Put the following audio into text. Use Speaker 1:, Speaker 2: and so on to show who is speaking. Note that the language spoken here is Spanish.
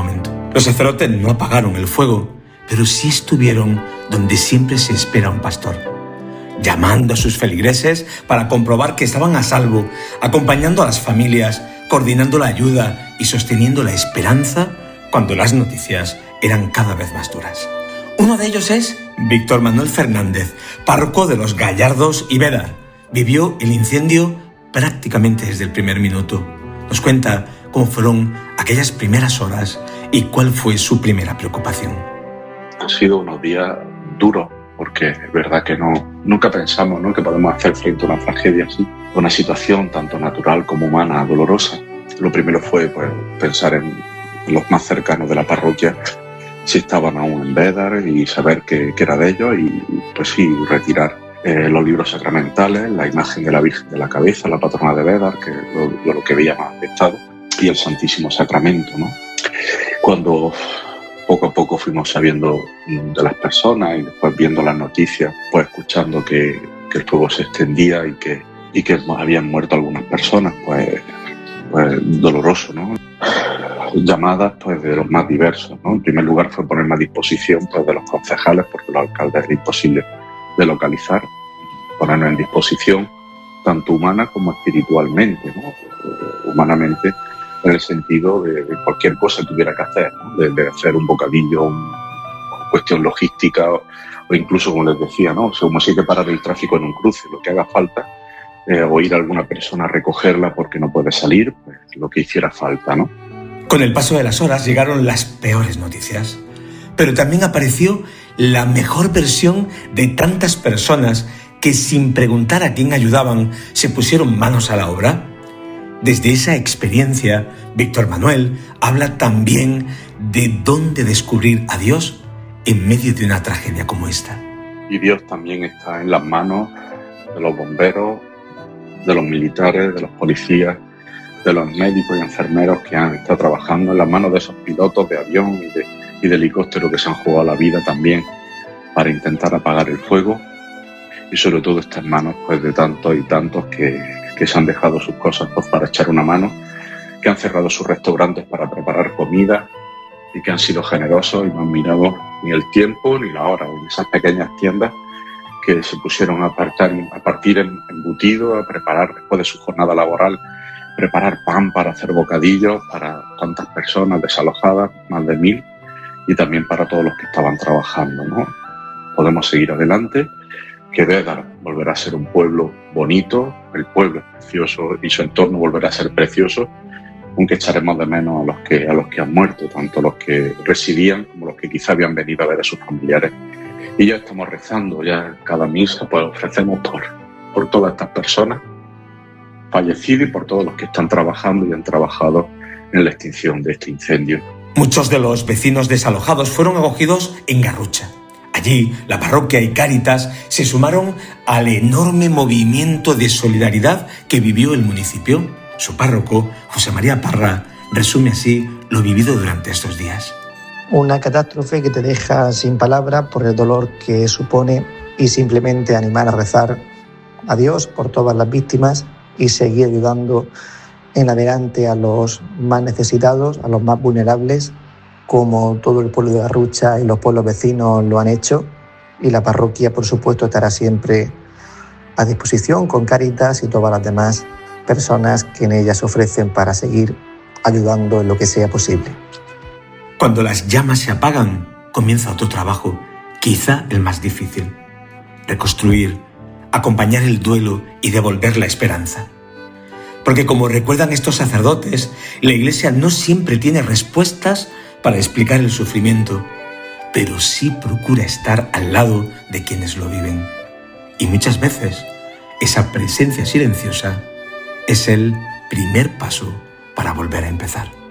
Speaker 1: momento. Los sacerdotes no apagaron el fuego, pero sí estuvieron donde siempre se espera un pastor, llamando a sus feligreses para comprobar que estaban a salvo, acompañando a las familias, coordinando la ayuda y sosteniendo la esperanza cuando las noticias eran cada vez más duras. Uno de ellos es Víctor Manuel Fernández, párroco de Los Gallardos y Bédar. Vivió el incendio prácticamente desde el primer minuto. Nos cuenta cómo fueron aquellas primeras horas y cuál fue su primera preocupación.
Speaker 2: Han sido unos días duros, porque es verdad que nunca pensamos, ¿no?, que podemos hacer frente a una tragedia así, una situación tanto natural como humana dolorosa. Lo primero fue pensar en los más cercanos de la parroquia, si estaban aún en Bédar, y saber qué era de ellos, y pues sí, retirar los libros sacramentales, la imagen de la Virgen de la Cabeza, la patrona de Bédar, que es lo que veía más afectado, y el Santísimo Sacramento, ¿no? Cuando poco a poco fuimos sabiendo de las personas y después viendo las noticias, pues escuchando que el fuego se extendía y que habían muerto algunas personas, pues doloroso, ¿no? Llamadas pues de los más diversos, ¿no? En primer lugar fue ponerme a disposición pues de los concejales, porque los alcaldes era imposible de localizar, ponernos en disposición tanto humana como espiritualmente, ¿no? Humanamente en el sentido de cualquier cosa que hubiera que hacer, ¿no? De hacer un bocadillo, una cuestión logística o incluso, como les decía, ¿no?, como si hay que parar el tráfico en un cruce, lo que haga falta, o ir a alguna persona a recogerla porque no puede salir, pues lo que hiciera falta, ¿no?
Speaker 1: Con el paso de las horas llegaron las peores noticias, pero también apareció la mejor versión de tantas personas que, sin preguntar a quién ayudaban, se pusieron manos a la obra. Desde esa experiencia, Víctor Manuel habla también de dónde descubrir a Dios en medio de una tragedia como esta.
Speaker 2: Y Dios también está en las manos de los bomberos, de los militares, de los policías, de los médicos y enfermeros que han estado trabajando, en las manos de esos pilotos de avión y de helicóptero que se han jugado la vida también para intentar apagar el fuego, y sobre todo está en manos pues de tantos y tantos que se han dejado sus cosas pues para echar una mano, que han cerrado sus restaurantes para preparar comida y que han sido generosos y no han mirado ni el tiempo ni la hora, en esas pequeñas tiendas que se pusieron a partir embutido, a preparar después de su jornada laboral, preparar pan para hacer bocadillos para tantas personas desalojadas, más de 1000, y también para todos los que estaban trabajando, ¿no? Podemos seguir adelante, que Bédar volverá a ser un pueblo bonito, el pueblo es precioso y su entorno volverá a ser precioso, aunque echaremos de menos a los que han muerto, tanto los que residían como los que quizá habían venido a ver a sus familiares. Y ya estamos rezando, ya cada misa pues ofrecemos por todas estas personas fallecidas y por todos los que están trabajando y han trabajado en la extinción de este incendio.
Speaker 1: Muchos de los vecinos desalojados fueron acogidos en Garrucha. Allí, la parroquia y Cáritas se sumaron al enorme movimiento de solidaridad que vivió el municipio. Su párroco, José María Parra, resume así lo vivido durante estos días.
Speaker 3: Una catástrofe que te deja sin palabras por el dolor que supone, y simplemente animar a rezar a Dios por todas las víctimas y seguir ayudando en adelante a los más necesitados, a los más vulnerables, como todo el pueblo de Garrucha y los pueblos vecinos lo han hecho, y la parroquia, por supuesto, estará siempre a disposición con Cáritas y todas las demás personas que en ella se ofrecen para seguir ayudando en lo que sea posible.
Speaker 1: Cuando las llamas se apagan, comienza otro trabajo, quizá el más difícil: reconstruir, acompañar el duelo y devolver la esperanza. Porque, como recuerdan estos sacerdotes, la Iglesia no siempre tiene respuestas para explicar el sufrimiento, pero sí procura estar al lado de quienes lo viven. Y muchas veces esa presencia silenciosa es el primer paso para volver a empezar.